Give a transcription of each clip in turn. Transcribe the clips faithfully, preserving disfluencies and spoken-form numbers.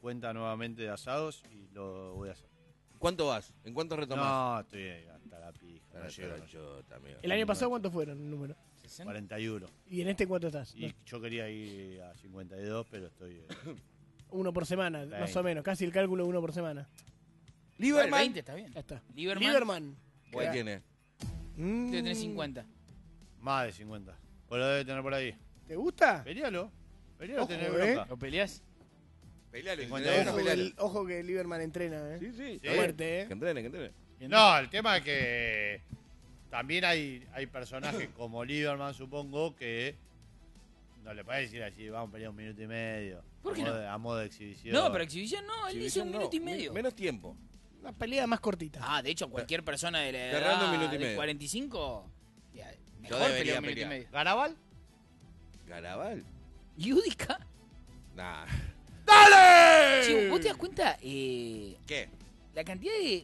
cuenta nuevamente de asados y lo voy a hacer. ¿Cuánto vas? ¿En cuánto retomás? No, estoy hasta la pija. No Hasta llego, la no llego. chota, amigo. ¿El año pasado cuánto fueron el número? cuarenta y uno. ¿Y en este cuánto estás? Y yo quería ir a cincuenta y dos, pero estoy... eh, Uno por semana, veinte. más o menos. Casi el cálculo de uno por semana. Lieberman. veinte está bien. Ya está. Lieberman. Lieberman. ¿Cuál tiene? Mm, Debe tener cincuenta. Más de cincuenta. Pues lo debe tener por ahí. ¿Te gusta? Pelealo. Pelealo, Ojo, tenés eh. bronca. ¿Lo peleás? Pelealo, cincuenta si y tenés uno. Ojo, que que pelealo. el- ojo que Lieberman entrena, ¿eh? Sí, sí. Sí. Fuerte, ¿eh? Que entrene, que entrene. No, el tema es que también hay, hay personajes como Lieberman, supongo, que no le puedes decir así, vamos a pelear un minuto y medio. ¿Por qué a modo, no? de, a modo de exhibición. No, pero exhibición no, él dice un Exhibición no, minuto y men- medio. Menos tiempo. Una pelea más cortita. Ah, de hecho, cualquier persona de la Cerrando un edad minuto y de medio. cuarenta y cinco, ya, mejor debería pelea un minuto y pelear. medio. ¿Garabal? ¿Garabal? ¿Yudica? Nah. Che, ¿vos te das cuenta eh, ¿Qué? la cantidad de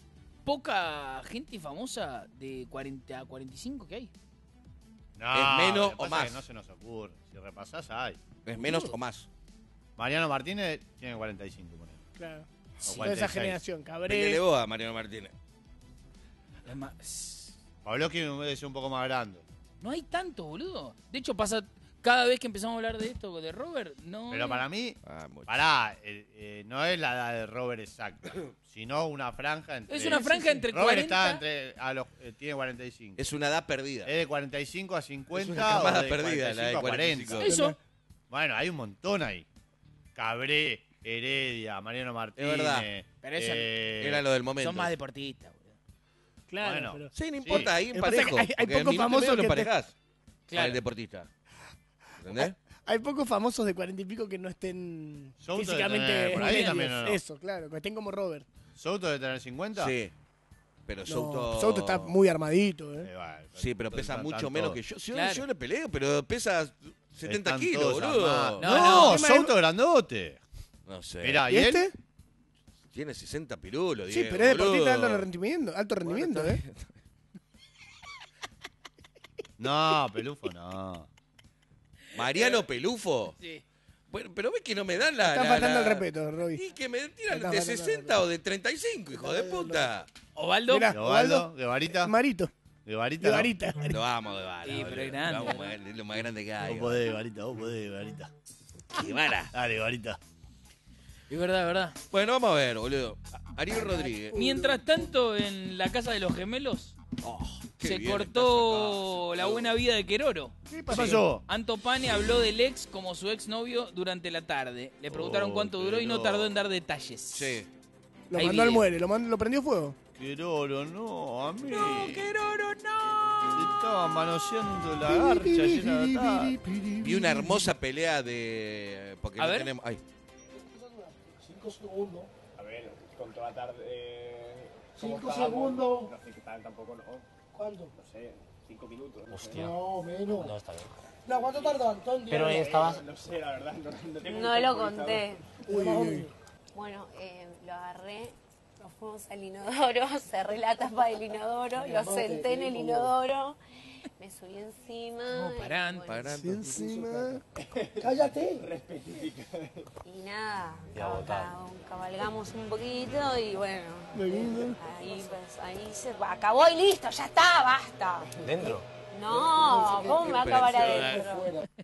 poca gente famosa de cuarenta a cuarenta y cinco que hay? No, ¿Es menos lo que o pasa más? es que no se nos ocurre. Si repasás, hay. ¿Es menos o más? Mariano Martínez tiene cuarenta y cinco. ponele. Claro. O Toda cuarenta y esa seis. generación, Peleale Cabré. vos a Mariano Martínez. Es más, Pavlovsky debe ser un poco más grande. no hay tanto, boludo. De hecho, pasa cada vez que empezamos a hablar de esto de Robert, no. Pero para mí, Ah, mucho. pará, eh, eh, no es la edad de Robert exacta, sino una franja entre... Es una franja entre Robert cuarenta. está entre, a los, eh, tiene cuarenta y cinco. Es una edad perdida. Es de cuarenta y cinco a cincuenta Es una camada o de perdida, la de cuarenta y cinco a cuarenta y cuarenta. cinco. Eso. Bueno, hay un montón ahí. Cabré, Heredia, Mariano Martínez. verdad. Pero eso eh, Era lo del momento. Son más deportistas, boludo. Claro, Bueno. pero... Sí, no Sí. importa, ahí Lo que pasa es que emparejo. hay- hay porque en pocos minuto y famosos medio lo que te- emparejás Claro. al deportista. ¿Entendés? Hay pocos famosos de cuarenta y pico que no estén Souto debe físicamente tener por ahí medios. también, ¿o no? Eso, claro, que estén como Robert. ¿Souto debe tener cincuenta? Sí. Pero No, Souto... Souto está muy armadito, ¿eh? Eh, bueno, Sí, pero están- pesa están mucho todos. menos que yo. Si yo- Claro. yo le peleo, pero pesa setenta Están kilos, todos boludo. armados. No, No, no, el tema Souto grandote. No sé. Mirá, ¿Y ¿y este? él? Tiene sesenta pirulos, Sí, Diego, pero es deportista de boludo. alto rendimiento, alto rendimiento, Bueno, ¿eh? está bien. No, Pelufo no. Mariano Pelufo. Sí. Bueno, pero ves que no me dan la... Está la- faltando la- el respeto, Roby. Y que me tiran Está de faltando el sesenta o de treinta y cinco, hijo de puta. Ovaldo. Mirá. Ovaldo, Ovaldo. Guevarita. Marito, Guevarita. de no. varita. Lo amo, Guevara. Sí, pero boludo. es grande. Lo amo, es lo más grande que hay. Vos podés, Guevarita, vos podés, Guevarita. Guevara. Dale, Guevarita. Es verdad, es verdad. Bueno, vamos a ver, boludo. Ariel Rodríguez. Mientras tanto, en la casa de los gemelos, Oh, qué se bien cortó está esa la casa, buena vida de Queroro. ¿Qué ¿Qué pasó? pasó? Anto Pane habló del ex como su exnovio durante la tarde. Le preguntaron Oh, cuánto duró y no Queroro. tardó en dar detalles. Sí. Lo Hay mandó al video. muere, lo, mandó, lo prendió fuego. Queroro, no, a mí. No, Queroro, no. Se estaba manoseando la garcha llena de tarde. Vi una hermosa pelea de... Porque A no ver. tenemos... Ay. cinco segundos. A ver, con toda la tarde. Eh, ¿cómo Cinco estábamos? segundos. No sé qué tal tampoco, no. ¿Cuánto? No sé, cinco minutos. No sé. No, menos. No, está bien. No, ¿cuánto tardan? Todo el día. Pero ahí estabas. No sé, la verdad. No, no tengo No mucho lo actualizado. conté. Uy, uy, uy. Bueno, eh, lo agarré, nos fuimos al inodoro, cerré la tapa del inodoro, lo senté en el inodoro, me subí encima. No, y, parán, bueno, Pará. Sí, encima. Cállate. Y nada, cab- cab- cabalgamos un poquito y bueno, ahí, pues, ahí se acabó y listo, ya está, basta. ¿Dentro? No, ¿cómo me va a acabar adentro?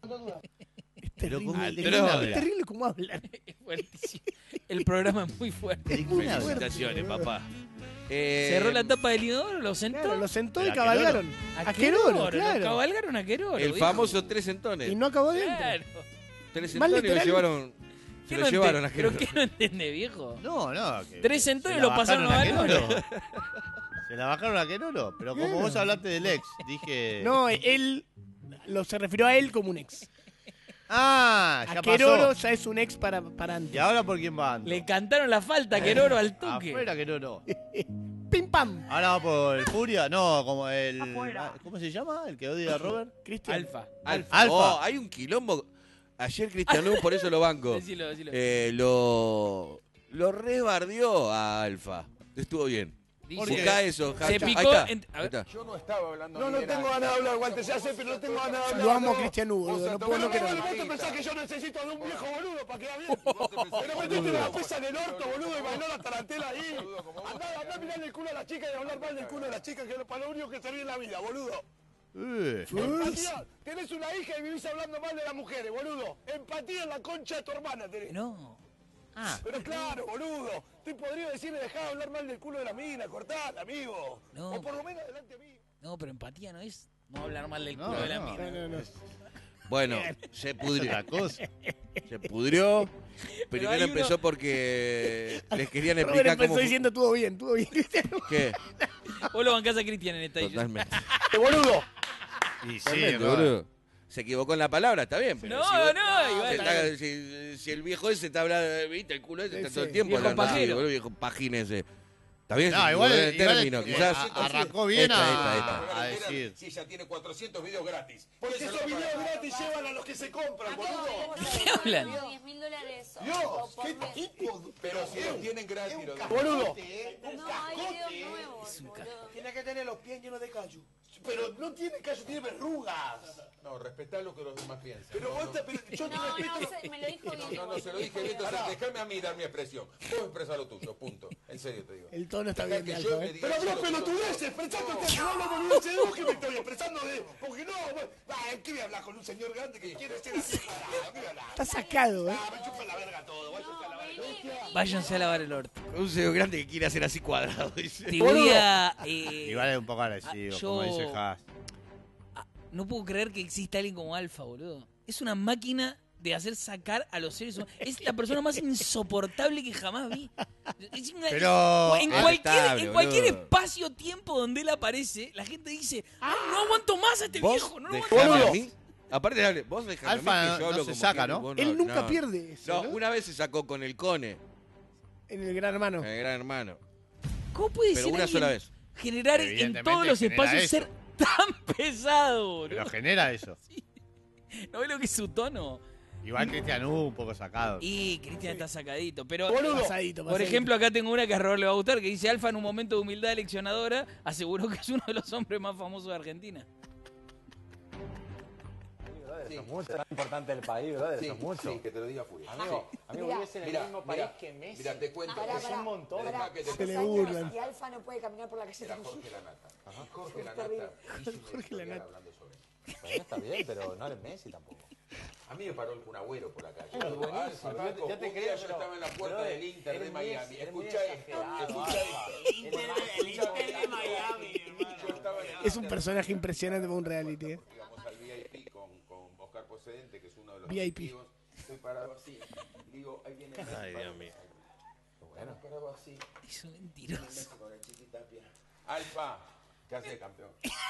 Es terrible. ¿cómo- Al de Es quién trono. habla? terrible cómo hablan. Es fuertísimo. El programa es muy fuerte. ¿De quién habla? Felicitaciones, papá. Eh, Cerró la tapa del inodoro, lo sentó. Claro, lo sentó y Pero a cabalgaron. A A Queroro, Queroro, claro. lo cabalgaron a Queroro. El dijo. famoso tres centones. Y no acabó dentro. Claro. Tres Más centones lo literal. llevaron... Se ¿Qué lo no llevaron ente- a ¿Pero Queroro. qué no entiende, viejo? No, no. que- Tres se centones la lo pasaron bajaron a Queroro. Queroro. Se la bajaron a Queroro. Pero como vos hablaste del ex, dije. No, él lo, se refirió a él como un ex. Ah, ya A Queroro pasó. ya es un ex para, para ¿Y antes. ahora por quién van? Le cantaron la falta a Queroro al toque. Afuera Queroro. Pim pam. Ahora va por el Furia. No, como el. ¿Cómo se llama? El que odia a Robert. Cristian. Alfa. Alfa. Alfa. Oh, hay un quilombo. Ayer Cristian Luz, por eso lo banco. Decilo, decilo. Eh, lo, lo rebardeó a Alfa. Estuvo bien. Dice, Buscá eso, se Hacha. picó. Ahí está. en- a Ahí ver, está. Yo no estaba hablando No, no bien tengo alto. ganas de hablar, Walter, ya sé, pero no tengo ganas de hablar. Lo amo no. a Cristian Hugo, O sea, no te- puedo no bueno, quererlo. vos te pensás que yo necesito de un viejo boludo para quedar bien. Vos te pensás Pero que- metiste la pesa en el orto, boludo, y bailó la tarantela ahí. Andá, andá a mirarle el culo a la chica y hablar mal del culo de la chica, que es para lo único que serví en la vida, boludo. Eh. Empatía. Tenés una hija y vivís hablando mal de las mujeres, boludo. Empatía en la concha de tu hermana tenés. no. Pero claro, boludo. Te podría decirle, dejá de hablar mal del culo de la mina, cortala, amigo. No. O por lo menos delante a mí. No, pero empatía no es no hablar mal del No, culo de la no. mina. No, no, no. Bueno, se Es pudrió. otra cosa. Se pudrió. hay Primero uno- empezó porque les querían Robert explicar empezó cómo... fu- diciendo todo bien, todo bien, Cristian. ¿Qué? Vos lo bancás a Cristian en esta edición. Totalmente. ¡Eh, boludo! Y sí, Totalmente, Robert. boludo. Se equivocó en la palabra, está bien. Pero No, si vos- no, si, igual. está- si- si el viejo ese está hablando, viste, el culo ese está Sí, todo el sí. tiempo Viejo hablando así, pajero. boludo, viejo pajín ese. Está bien, No, se igual, equivocó en el igual, término, eh, quizás. a- arrancó bien Esta, esta, a, esta. a decir. Sí, ya tiene cuatrocientos videos gratis. Porque Eso esos no videos para- gratis llevan a los que se compran, boludo. ¿Qué hablan? diez mil dólares. o- Dios, o por qué mes. tipo. Pero si los tienen gratis, los de- Boludo. No, hay videos nuevos, boludo. Tiene que tener los pies llenos de callo. Pero no tiene callo, tiene verrugas. No, respetá lo que los demás piensan. Pero no, vos no. te, pero yo te No, no, respeto. se- me lo dijo bien. No, no, se lo dije bien, entonces déjame a mí dar mi expresión. Vos expresá lo tuyo, punto. En serio te digo. El tono está Dejá bien de que yo alto, me ¿eh? diga Pero yo no lo que pelotudeces, yo- expresate usted, no hablo boludeces de vos que me estoy expresando de. Porque no, vos- ah, ¿qué voy a hablar con un señor grande que quiere ser así? Ah, ¿qué voy a hablar? Está sacado, ¿eh? Ah, me chupa la verga todo, váyanse a la verga. Vení, vení. Váyanse a lavar el orto. Un señor grande que quiere hacer así cuadrado, dice. Te voy a. eh, Igual es un poco agresivo, Ah, yo- como dice Haas. No puedo creer que exista alguien como Alfa, boludo. Es una máquina de hacer sacar a los seres humanos. Es la persona más insoportable que jamás vi. Es una- Pero- en Es cualquier, detestable, en cualquier boludo. espacio-tiempo donde él aparece, la gente dice, "Ay, no aguanto más a este Vos viejo, no lo aguanto dejame más". a mí. Aparte, dale, vos dejame a mí Alfa que no- yo hablo no se como saca, quiero, ¿no? vos Él nunca pierde eso, No, ¿no? una vez se sacó con el Cone, En el Gran Hermano. el gran hermano. ¿Cómo puede Pero ser una alguien sola vez. generar en Evidentemente todos los genera espacios eso. ser tan pesado, boludo? Pero genera eso. ¿No ves lo que es su tono? Igual Cristian Hugo un poco sacado. Y Cristian está sacadito, pero... Boludo. Pasadito, Por pasadito. ejemplo, acá tengo una que a Robert le va a gustar, que dice Alfa en un momento de humildad eleccionadora aseguró que es uno de los hombres más famosos de Argentina. Eso es mucho, tan importante el país, brother, Sí, eso es mucho. sí, que te lo diga Furia. Amigo, amigo, Mirá. vives en el Mira, mismo mira, país que Messi. mira, te cuento. Pará, Es pará, un montón. pará. Dejá que te Se le Dos burlan. años Y Alfa no puede caminar por la calle Era Trujillo. Jorge Lanata. Y Jorge Es Lanata terrible. hizo un Jorge editorial Lanata. hablando sobre él. Bueno, está bien, pero no eres Messi tampoco. A mí me paró un agüero por la calle. Bueno, Digo, buenísimo, Alfa, yo Paco, te- yo te un día creo, yo pero- estaba en la puerta brother, del Inter de eres muy- Miami. eres muy Escuchá esto. exagerado, Escuchá Alfa. esto. Eres muy exagerado. Yo estaba en el Es un personaje impresionante para un reality, ¿eh? Digamos al V I P con, con Oscar Procedente, que es uno de los V I P. testigos. Estoy parado así. Y digo, ahí viene Messi. Ay, Dios mío. Bueno, parado así. Es un mentiroso. Messi con el Chiquitapia. Alfa, ¿qué hace campeón?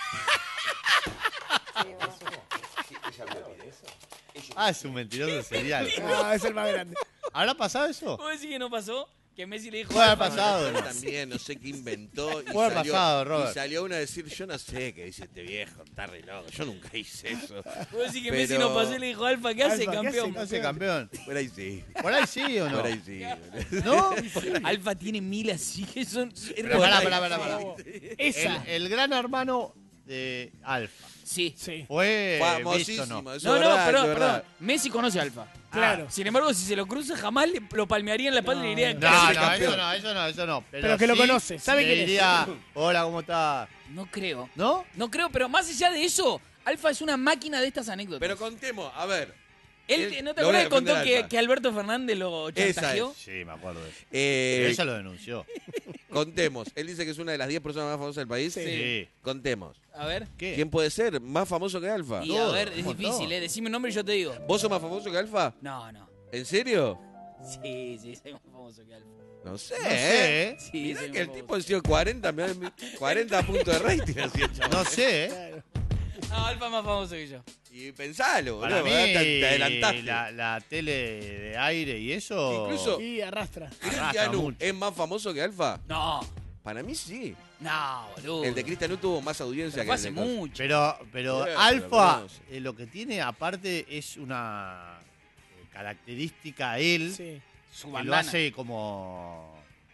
Sí, ella vio eso. Ah, es un mentiroso serial. Ah, es el más grande. ¿Habrá pasado eso? ¿Puedo decir que no pasó? Que Messi le dijo... Puede haber Alfa, pasado. Pero también, no sé qué inventó. Y Puede haber salió, pasado, Robert. y salió uno a decir, yo no sé qué dice este viejo, está re loco. Yo nunca hice eso. ¿Puedo decir que Pero- Messi no pasó y le dijo Alfa, ¿qué hace, Alfa, ¿qué campeón? hace? Hace campeón. Por ahí sí. ¿Por ahí sí o no? Por ahí sí. ¿No? Alfa tiene mil así que son... es Pero pará, real. pará, pará, pará. Esa. El, el gran hermano de Alfa. Sí. Sí, ¿Fue Famosísimo. visto o no? eso No, es no, verdad, perdón, eso es perdón. verdad. Messi conoce a Alfa. claro. Sin embargo, si se lo cruza, jamás le- lo palmearía en la espalda y le diría... No, "¿Qué hace, no, campeón?". eso no, eso no, eso no. Pero que lo sí conoce, sabe le quién es. diría, hola, ¿cómo estás? No creo. ¿No? No creo, pero más allá de eso, Alfa es una máquina de estas anécdotas. Pero contemos, a ver. Él, él- ¿no te lo voy a acuerdas que contó defender a que, Alfa. que Alberto Fernández lo Esa chantajeó? Sí, me acuerdo de eso. Eh, Pero ella lo denunció. Contemos. Él dice que es una de las diez personas más famosas del país. Sí. Contemos. A ver. ¿Qué? ¿Quién puede ser más famoso que Alfa? Y a Todo, ver, un es montón. difícil, ¿eh? Decime un nombre y yo te digo. ¿Vos sos más famoso que Alfa? No, no. ¿En serio? Sí, sí, soy más famoso que Alfa. No sé. No ¿eh? sé, ¿eh? Sí, Mirá soy que el más tipo famoso. ha sido cuarenta, mirá, cuarenta puntos de rating así el chaval. No sé, ¿eh? Claro. No, Alfa es más famoso que yo. Y pensalo, Para boludo. mí, Te, te adelantaste. la, la tele de aire y eso... Incluso- Y arrastra. ¿Cristian arrastra Anu mucho. es más famoso que Alfa? No, Para mí sí. no, boludo. El de Cristian Anu tuvo más audiencia Pero fue que el hace de Coso. mucho. Pero, pero Sí, Alfa, pero conoce. eh, lo que tiene aparte es una eh, característica a él Sí. Su que lo bandana. hace como...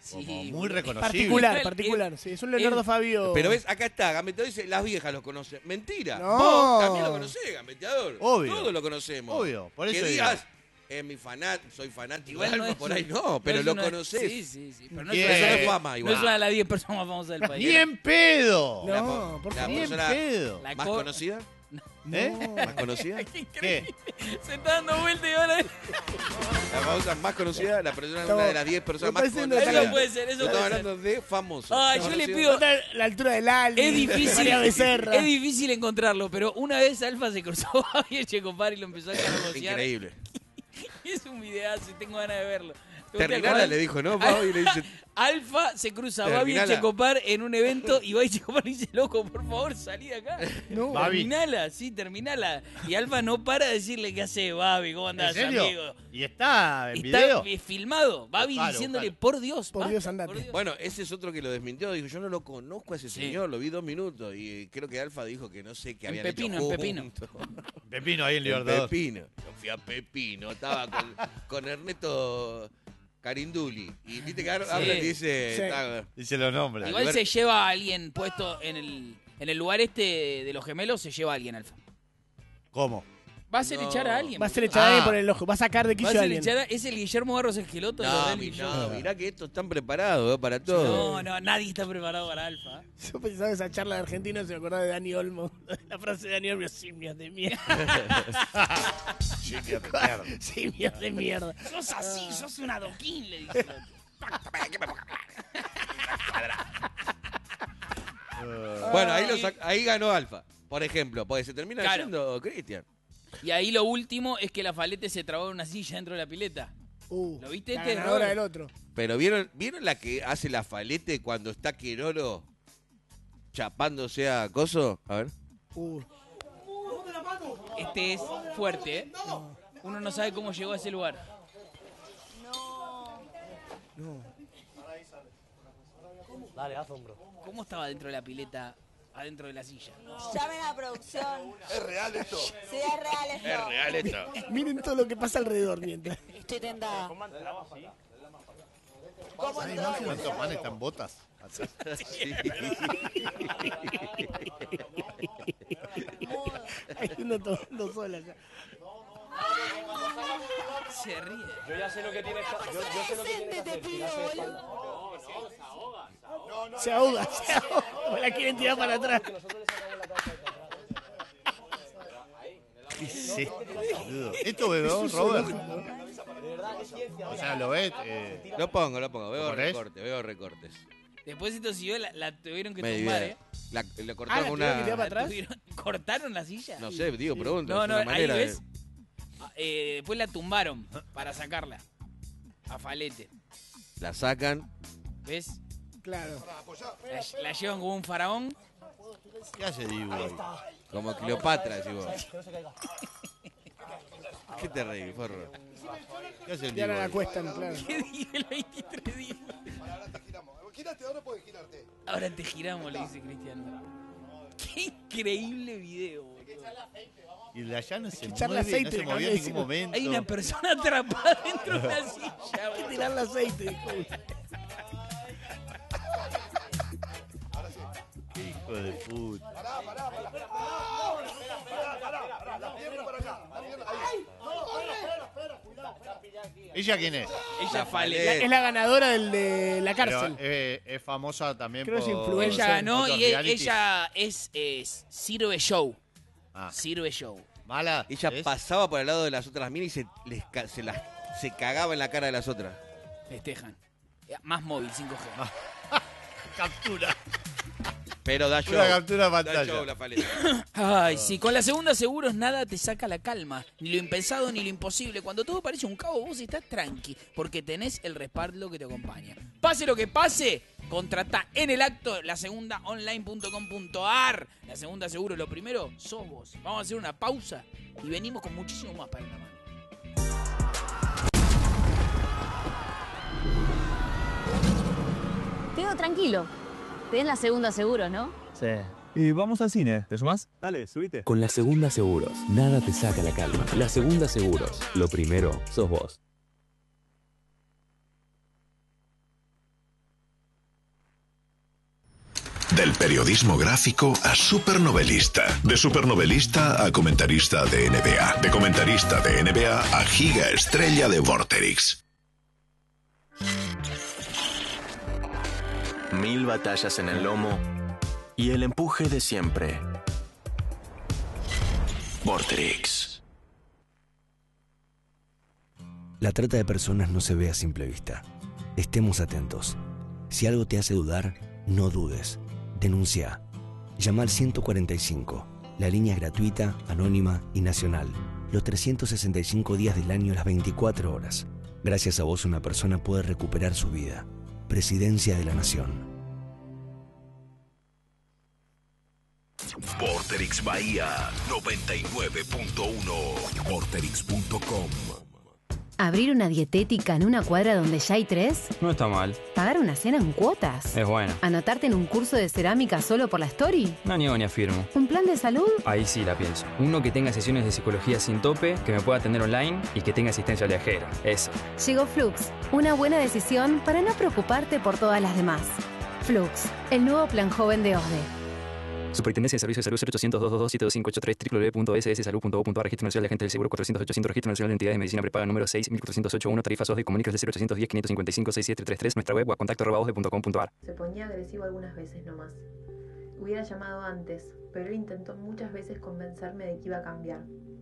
como Sí, muy reconocible. Particular, Él- particular. Sí, es un Leonardo él- Fabio. Pero ves, acá está, Gambeteador dice, las viejas lo conocen. Mentira. No. Vos también lo conocés, Gambeteador. Obvio. Todos lo conocemos. Obvio, por eso Que digo. digas, es mi fanat, soy fanático Igual de no Alfa, es por un- ahí no, pero es lo una- conocés. Sí, sí, sí. Pero no Bien. es, Eso una, no es fama no igual. es una de las diez personas más famosas del país. ¡Ni en pedo! La No, po- por la favor. ¡Ni en persona pedo! La más co- conocida, ¿Eh? más conocida, ¿Qué? Se está dando vuelta y ahora. la famosa más conocida, la persona No, una de las diez personas me más parece una conocidas. Eso puede ser, eso Estamos puede ser. hablando de famosos. Ay, ¿Más yo le conocidos? pido. La altura del Ali. Es difícil, María Becerra. es difícil encontrarlo, pero una vez Alfa se cruzó a Babi Echecopar y lo empezó a cargosear. Increíble. Es un videazo y tengo ganas de verlo. ¿Te Terminala, acordás? le dijo, ¿no? Pau? Y le dice, Alfa se cruza a Babi Terminala. Echecopar en un evento y Babi Echecopar dice, loco, por favor, salí de acá. No. Babi. Terminala, sí, terminala. Y Alfa no para de decirle, ¿qué hace, Babi? ¿Cómo ¿En andás, serio? amigo? ¿Y está en Está video? eh, filmado. Babi Buscalo, diciéndole, buscalo. por Dios. Por basta, Dios, andate. por Dios. bueno, ese es otro que lo desmintió. Dijo, yo no lo conozco a ese Sí. señor, lo vi dos minutos. Y creo que Alfa dijo que no sé qué En habían Pepino, hecho en Pepino. juntos. Pepino ahí en En Libertador. Pepino. Yo fui a Pepino, estaba con, con Ernesto Carinduli. Y viste que habla y dice... Sí. está- Dice los nombres. Igual Alberto. se lleva a alguien puesto en el, en el lugar este de los gemelos, se lleva a alguien, Alfa. ¿Cómo? Va a hacer No. echar a alguien. Va a ser boludo. echar a alguien Ah. por el ojo. Va a sacar de Va a quicio a ser alguien. echar a- es el Guillermo Barros Esqueloto de los No, reality mi- show. no, mirá que estos están preparados eh, para todo. No, no, nadie está preparado para Alfa. Yo pensaba esa charla de argentinos y me acordaba de Dani Olmo. La frase de Dani Olmo, simios de mierda. Simios de mierda. Simios de mierda. Sos así, sos un adoquín, le dice el otro. Bueno, ahí, lo sac- ahí ganó Alfa, por ejemplo, porque se termina Claro. yendo Cristian. Y ahí lo último es que la Falete se trabó en una silla dentro de la pileta. Uh, ¿Lo viste la este, ganadora Robert? del otro. Pero ¿vieron, ¿vieron la que hace la falete cuando está Querolo chapándose a Coso? A ver. Uh, Este es fuerte, ¿eh? Uno no sabe cómo llegó a ese lugar. no. ¿Cómo estaba dentro de la pileta, adentro de la silla? Llamen a producción. ¿Es real esto? Sí, es real esto. Es real esto. Miren todo lo que pasa alrededor mientras. Estoy tentada. ¿Cuántos manes están en botas? Sí. Hay uno tomando sola ya. Se ríe. Yo ya sé lo que tienes que yo, yo sé lo que tienes que hacer. Tirarse de espalda. Se ahoga, se ahoga. Me la quieren tirar para atrás. ¿Qué es esto, boludo? ¿Esto bebé, Robert? O sea, ¿lo ves? Eh, Lo pongo, lo pongo. Veo ¿Lo ponés? recortes, veo recortes. Después esto siguió, la, la tuvieron que Me tumbar, divide. ¿eh? La, le Ah, cortaron ¿la con tuvieron que tirar una... para atrás? Tuvieron- ¿Cortaron la silla? No sé, digo, pregunto. No, es no, una ahí manera de- ves. Eh, después la tumbaron para sacarla. A Falete. La sacan. ¿Ves? Claro. La, la llevan como un faraón. ¿Qué hace Dibu ahí? Como Cleopatra, decís vos. ¿Qué te reís, forro? ¿Qué hace el Y ahora Dibu la ahí? cuestan, claro. ¿Qué dije el veintitrés días? Ahora te giramos. Girate, ahora puedes girarte. Ahora te giramos, le dice Cristiano. Qué increíble video, boludo. Y de allá no se echarle mueve, no aceite, se movió en cabeza. ningún momento. Hay una persona atrapada dentro de una silla, Hay que boludo. tirarle aceite. dijo. Qué hijo de puta. Pará, pará, pará. Pará, pará, pará. La pierna para acá. La pierna ahí. ¿Ella quién es? Ella Falete. Falete. Es la ganadora del de la Pero, cárcel. eh, es famosa también Creo por... que es influencer. Ella ganó otros y e- realities. ella es, es sirve show. Ah, Sirve show. ¿mala? Ella ¿es? pasaba por el lado de las otras minas y se, les ca- se, las, se cagaba en la cara de las otras. Festejan. Eh, Más móvil, cinco G. Captura. Pero da show. Una captura de Da pantalla. show la faleta. Ay, sí, con la segunda seguros nada te saca la calma, ni lo impensado ni lo imposible. Cuando todo parece un caos, vos estás tranqui, porque tenés el respaldo que te acompaña. Pase lo que pase, contratá en el acto la segunda online punto com punto ar. La segunda seguro, lo primero, sos vos. Vamos a hacer una pausa y venimos con muchísimo más para la mano. Te digo tranquilo. Tenés la segunda seguro, ¿no? Sí. Y vamos al cine. ¿Te sumás? Dale, subite. Con la Segunda Seguros, nada te saca la calma. La Segunda Seguros, lo primero sos vos. Del periodismo gráfico a supernovelista. De supernovelista a comentarista de N B A. De comentarista de N B A a giga estrella de Vorterix. Mil batallas en el lomo y el empuje de siempre. Vorterix. La trata de personas no se ve a simple vista. Estemos atentos. Si algo te hace dudar, no dudes. Denuncia. Llama al ciento cuarenta y cinco. La línea es gratuita, anónima y nacional. Los trescientos sesenta y cinco días del año, las veinticuatro horas. Gracias a vos una persona puede recuperar su vida. Presidencia de la Nación. Vorterix Bahía noventa y nueve punto uno. Vorterix punto com. ¿Abrir una dietética en una cuadra donde ya hay tres? No está mal. ¿Pagar una cena en cuotas? Es bueno. ¿Anotarte en un curso de cerámica solo por la story? No niego ni afirmo. ¿Un plan de salud? Ahí sí la pienso. Uno que tenga sesiones de psicología sin tope, que me pueda atender online y que tenga asistencia viajera. Eso. Llegó Flux, una buena decisión para no preocuparte por todas las demás. Flux, el nuevo plan joven de O S D E. Superintendencia de Servicios de Salud cero ochocientos, doscientos veintidós, siete dos cinco ocho tres, w w w punto s s salud punto gov punto a r, Registro Nacional de Agentes del Seguro cuatrocientos ochocientos, Registro Nacional de Entidades de Medicina Prepaga número seis mil cuatrocientos ochenta y uno, tarifas O S D E, comunicas de cero ochocientos diez, quinientos cincuenta y cinco, sesenta y siete treinta y tres, nuestra web o a contacto arroba osde punto com punto a r. Se ponía agresivo algunas veces nomás. Hubiera llamado antes, pero él intentó muchas veces convencerme de que iba a cambiar.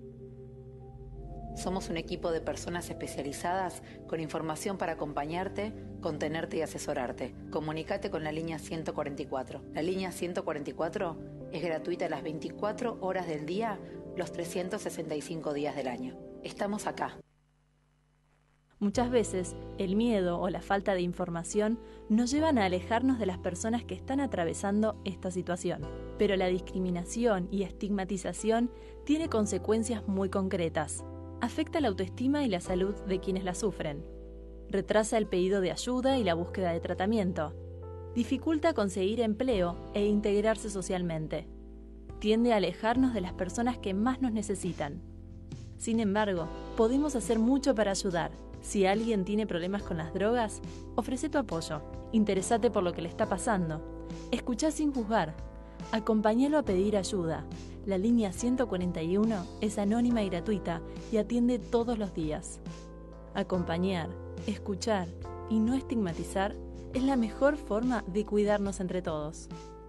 Somos un equipo de personas especializadas con información para acompañarte, contenerte y asesorarte. Comunícate con la línea ciento cuarenta y cuatro. La línea ciento cuarenta y cuatro es gratuita las veinticuatro horas del día, los trescientos sesenta y cinco días del año. Estamos acá. Muchas veces, el miedo o la falta de información nos llevan a alejarnos de las personas que están atravesando esta situación. Pero la discriminación y estigmatización tiene consecuencias muy concretas. Afecta la autoestima y la salud de quienes la sufren. Retrasa el pedido de ayuda y la búsqueda de tratamiento. Dificulta conseguir empleo e integrarse socialmente. Tiende a alejarnos de las personas que más nos necesitan. Sin embargo, podemos hacer mucho para ayudar. Si alguien tiene problemas con las drogas, ofrece tu apoyo. Interesate por lo que le está pasando. Escuchá sin juzgar. Acompáñalo a pedir ayuda. La línea ciento cuarenta y uno es anónima y gratuita y atiende todos los días. Acompañar, escuchar y no estigmatizar es la mejor forma de cuidarnos entre todos.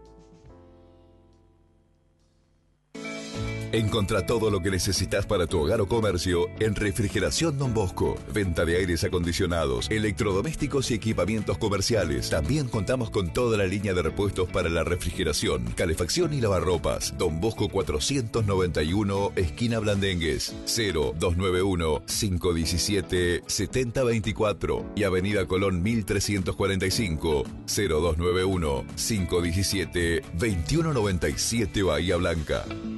Encontrá todo lo que necesitas para tu hogar o comercio en Refrigeración Don Bosco. Venta de aires acondicionados, electrodomésticos y equipamientos comerciales. También contamos con toda la línea de repuestos para la refrigeración, calefacción y lavarropas. Don Bosco cuatrocientos noventa y uno, esquina Blandengues, cero dos nueve uno, cinco uno siete, siete cero dos cuatro y Avenida Colón mil trescientos cuarenta y cinco, cero dos nueve uno, cinco uno siete, dos uno nueve siete, Bahía Blanca.